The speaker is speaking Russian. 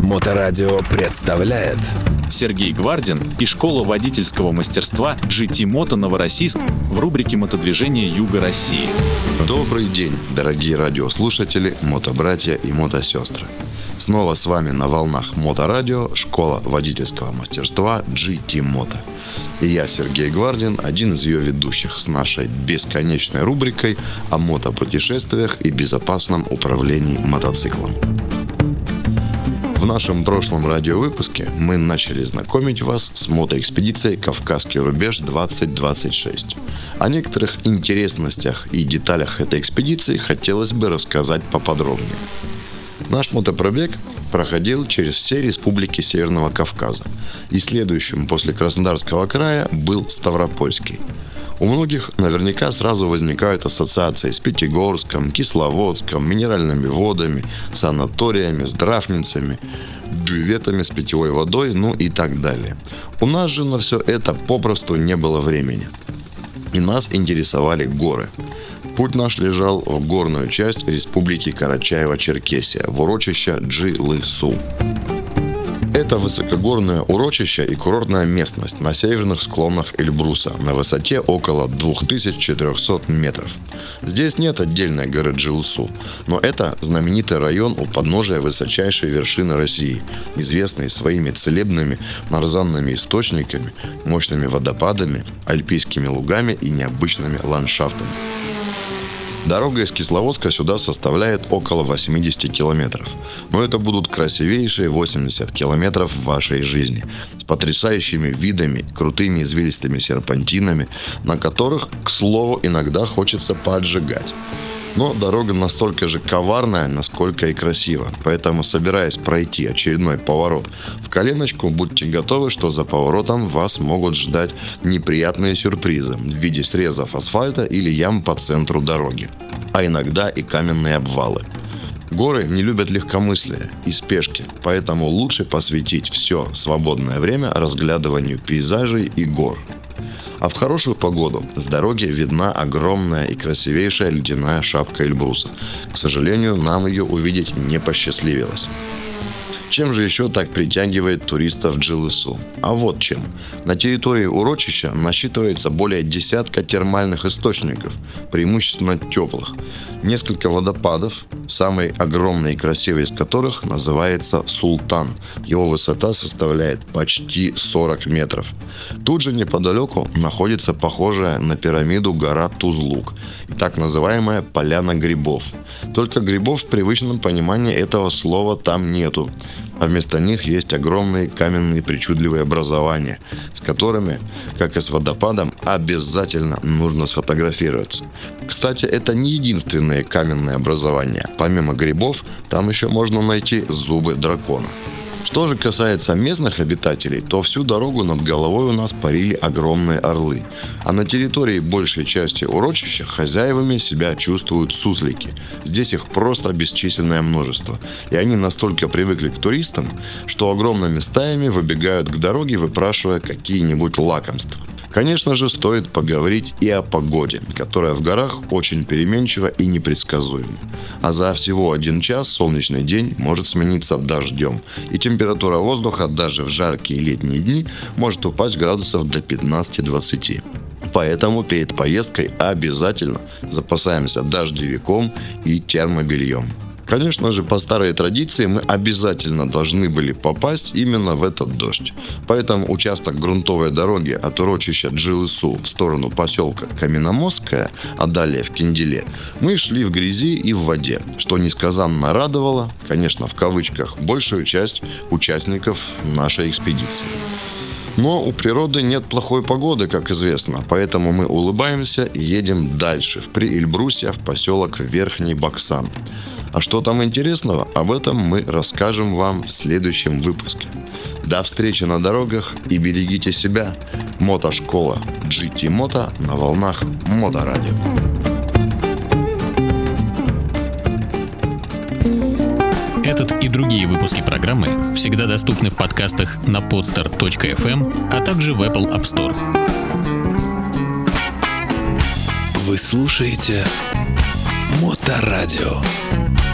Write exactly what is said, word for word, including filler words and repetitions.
Моторадио представляет Сергей Гвардин и школа водительского мастерства джи ти Moto Новороссийск в рубрике «Мотодвижение Юга России». Добрый день, дорогие радиослушатели, мотобратья и мотосестры. Снова с вами на волнах Моторадио школа водительского мастерства джи ти Moto. И я, Сергей Гвардин, один из ее ведущих с нашей бесконечной рубрикой о мотопутешествиях и безопасном управлении мотоциклом. В нашем прошлом радиовыпуске мы начали знакомить вас с мотоэкспедицией «Кавказский рубеж двадцать двадцать шесть». О некоторых интересностях и деталях этой экспедиции хотелось бы рассказать поподробнее. Наш мотопробег проходил через все республики Северного Кавказа, и следующим после Краснодарского края был Ставропольский. У многих наверняка сразу возникают ассоциации с Пятигорском, Кисловодском, минеральными водами, санаториями, здравницами, бюветами с питьевой водой, ну и так далее. У нас же на все это попросту не было времени. И нас интересовали горы. Путь наш лежал в горную часть республики Карачаево-Черкесия, в урочище Джилысу. Это высокогорное урочище и курортная местность на северных склонах Эльбруса на высоте около две тысячи четыреста метров. Здесь нет отдельной горы Джилысу, но это знаменитый район у подножия высочайшей вершины России, известный своими целебными нарзанными источниками, мощными водопадами, альпийскими лугами и необычными ландшафтами. Дорога из Кисловодска сюда составляет около восемьдесят километров, но это будут красивейшие восемьдесят километров в вашей жизни, с потрясающими видами, крутыми извилистыми серпантинами, на которых, к слову, иногда хочется поотжигать. Но дорога настолько же коварная, насколько и красива, поэтому, собираясь пройти очередной поворот в коленочку, будьте готовы, что за поворотом вас могут ждать неприятные сюрпризы в виде срезов асфальта или ям по центру дороги, а иногда и каменные обвалы. Горы не любят легкомыслия и спешки, поэтому лучше посвятить все свободное время разглядыванию пейзажей и гор. А в хорошую погоду с дороги видна огромная и красивейшая ледяная шапка Эльбруса. К сожалению, нам ее увидеть не посчастливилось. Чем же еще так притягивает туристов Джилысу? А вот чем. На территории урочища насчитывается более десятка термальных источников, преимущественно теплых. Несколько водопадов, самый огромный и красивый из которых называется Султан. Его высота составляет почти сорок метров. Тут же неподалеку находится похожая на пирамиду гора Тузлук и так называемая Поляна грибов. Только грибов в привычном понимании этого слова там нету. А вместо них есть огромные каменные причудливые образования, с которыми, как и с водопадом, обязательно нужно сфотографироваться. Кстати, это не единственные каменные образования. Помимо грибов, там еще можно найти зубы дракона. Что же касается местных обитателей, то всю дорогу над головой у нас парили огромные орлы. А на территории большей части урочища хозяевами себя чувствуют суслики. Здесь их просто бесчисленное множество. И они настолько привыкли к туристам, что огромными стаями выбегают к дороге, выпрашивая какие-нибудь лакомства. Конечно же, стоит поговорить и о погоде, которая в горах очень переменчива и непредсказуема. А за всего один час солнечный день может смениться дождем, и температура воздуха даже в жаркие летние дни может упасть градусов до пятнадцати-двадцати. Поэтому перед поездкой обязательно запасаемся дождевиком и термобельем. Конечно же, по старой традиции мы обязательно должны были попасть именно в этот дождь. Поэтому участок грунтовой дороги от урочища Джилысу в сторону поселка Каменномостское, а далее в Кинделе, мы шли в грязи и в воде, что несказанно радовало, конечно, в кавычках, большую часть участников нашей экспедиции. Но у природы нет плохой погоды, как известно, поэтому мы улыбаемся и едем дальше, в Приэльбрусье, в поселок Верхний Баксан. А что там интересного, об этом мы расскажем вам в следующем выпуске. До встречи на дорогах и берегите себя. Мотошкола джи ти Moto на волнах Моторадио. Этот и другие выпуски программы всегда доступны в подкастах на подстер точка эф эм, а также в Apple App Store. Вы слушаете Моторадио.